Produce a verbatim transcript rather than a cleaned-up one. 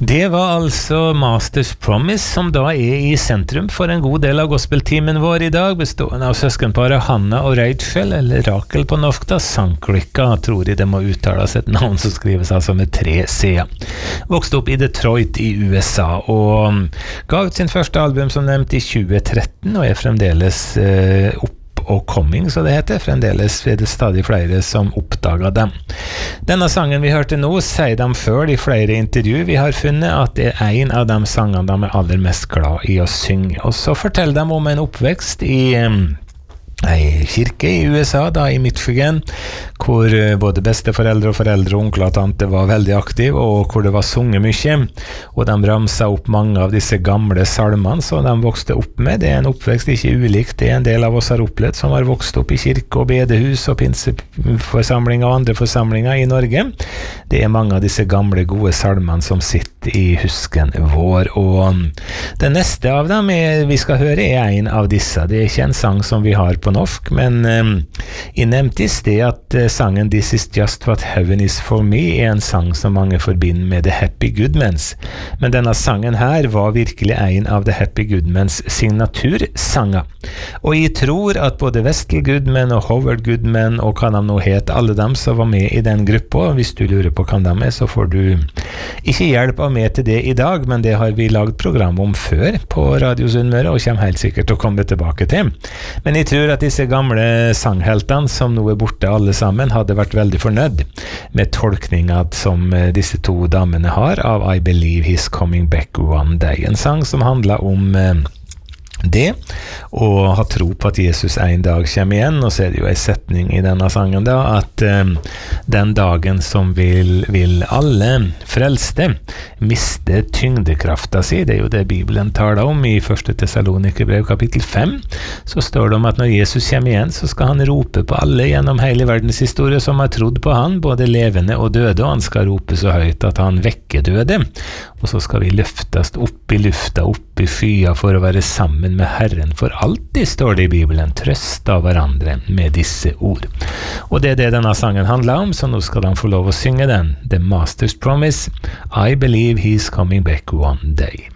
Det var altså Masters Promise som da er i sentrum for en god del av gospelteamen vår i dag, bestående av søskenparet Hanna og Rachel, eller Rakel på norsk da, Sankrika, tror jeg det må uttales et navn som skrives altså med tre C. Vokste opp i Detroit i U S A, og ga ut sin første album som nevnt i tjue tretten, og er fremdeles eh, opp og coming, så det heter. Fremdeles er det stadig flere som oppdager dem. Denne sangen vi hørte nå, sier de før i flere intervju vi har funnet at det er en av de sangene de er aller mest glad i å synge. Og så forteller de om en oppvekst i um, ei kirke i U S A, da i Michigan, hvor både besteforeldre og foreldre og onkler og tante var veldig aktive, og hvor det var sunget mye, og de ramsa opp mange av disse gamle salmene som de vokste opp med. Det er en oppvekst ikke ulikt det en del av oss har opplevd, som har vokst opp i kirke og bedehus og pinseforsamlinger og andre forsamlinger i Norge. Det er mange av disse gamle gode salmene som sitter i husken vår, og det neste av dem er, vi skal høre er en av disse. Det er ikke en sang som vi har på norsk, men um, jeg nevnte i sted at uh, sangen This is just what heaven is for me er en sang som mange forbinder med The Happy Goodmans, men denne sangen her var virkelig en av The Happy Goodmans signatursanger, og jeg tror at både Vestel Goodman og Howard Goodman og hva de nå het, alle dem som var med i den gruppa, hvis du lurer på hva de er, så får du ikke hjelp av meg til det i dag, men det har vi lagd program om før på Radio Sunnmøre, og kommer helt sikkert til å komme tilbake til. Men jeg tror at disse gamle sangheltene som nå er borte alle sammen hadde vært veldig fornøyd med tolkningen som disse to damene har av I Believe He's Coming Back One Day, en sang som handler om eh, det, og ha tro på at Jesus en dag kommer igjen. Og så er det jo en setning i denne sangen da, at um, den dagen som vil, vil alle frelste miste tyngdekrafta si, det er jo det Bibelen taler om i første Tessalonikerbrev kapittel fem, så står det om at når Jesus kommer igjen, så skal han rope på alle gjennom hele verdens historie som har trodd på han, både levende og døde, og han skal rope så høyt at han vekker døde, og så skal vi løftes opp i lufta, opp i skya for å være sammen med Herren for alltid, står det i Bibelen. Trøst av hverandre med disse ord. Og det er det denne sangen handler om, så nå skal de få lov å synge den. The Master's Promise, I Believe He's Coming Back One Day.